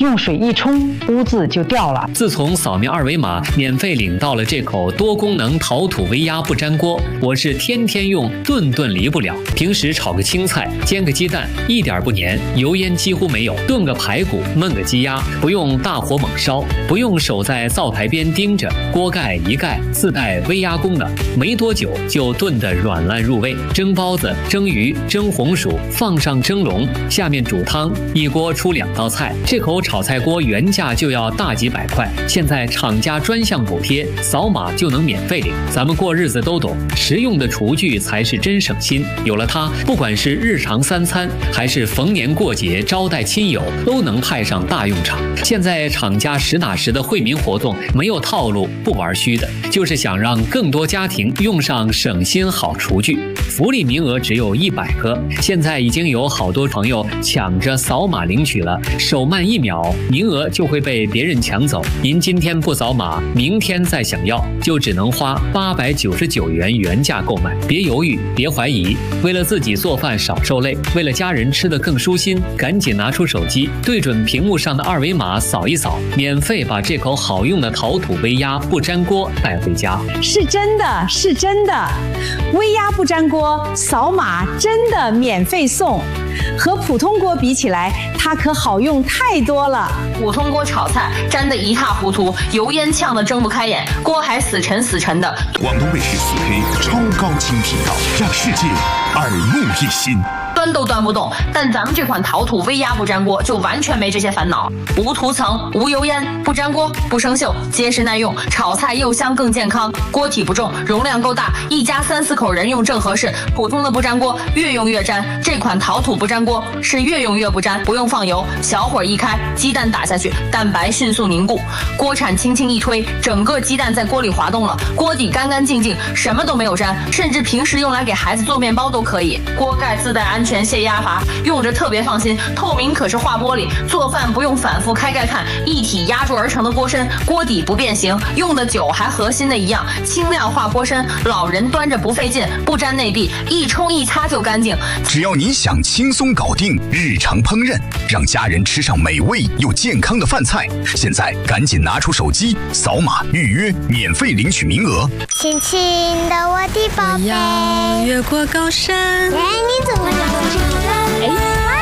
用水一冲，污渍就掉了。 自从扫描二维码免费领到了这口多功能陶土微压不粘锅，我是天天用，顿顿离不了。平时炒个青菜，煎个鸡蛋，一点不粘，油烟几乎没有。炖个排骨，焖个鸡鸭，不用大火猛烧，不用守在灶台边盯着，锅盖一盖，自带微压功能，没多久就炖得软烂入味。蒸包子、蒸鱼、蒸红薯，放上蒸笼，下面煮汤，一锅出2道菜。这口炒菜锅原价就要大几百块，现在厂家专项补贴，扫码就能免费领。咱们过日子都懂，实用的厨具才是真省心。有了它，不管是日常3餐，还是逢年过节招待亲友，都能派上大用场。现在厂家实打实的惠民活动，没有套路，不玩虚的，就是想让更多家庭用上省心好厨具。福利名额只有100个，现在已经有好多朋友抢着扫码领取了，手慢1秒，名额就会被别人抢走。您今天不扫码，明天再想要，就只能花899元原价购买。别犹豫，别怀疑，为了自己做饭少受累，为了家人吃得更舒心，赶紧拿出手机，对准屏幕上的二维码扫一扫，免费把这口好用的陶土微压不粘锅带回家。 是真的，是真的，微压不粘锅扫码真的免费送。和普通锅比起来，它可好用太多了。 普通锅炒菜粘得一塌糊涂，油烟呛得睁不开眼，锅还死沉死沉的。 广东卫视4K 超高清频道，让世界耳目一新。 端都端不动，但咱们这款陶土微压不粘锅就完全没这些烦恼，无涂层、无油烟，不粘锅、不生锈，结实耐用，炒菜又香更健康。锅体不重，容量够大，一家3、4口人用正合适。普通的不粘锅越用越粘，这款陶土不粘锅是越用越不粘，不用放油，小火一开，鸡蛋打下去，蛋白迅速凝固，锅铲轻轻一推，整个鸡蛋在锅里滑动了，锅底干干净净，什么都没有粘，甚至平时用来给孩子做面包都可以。锅盖自带安全泄压阀，用着特别放心，透明可视化玻璃，做饭不用反复开盖看，一体压铸而成的锅身，锅底不变形，用的久还和新的一样，轻量化锅身，老人端着不费劲，不粘内壁，一冲一擦就干净。 只要你想轻松搞定日常烹饪，让家人吃上美味又健康的饭菜，现在赶紧拿出手机扫码预约，免费领取名额。 亲亲的我的宝贝， 我要越过高山。 哎，你怎么了？哎。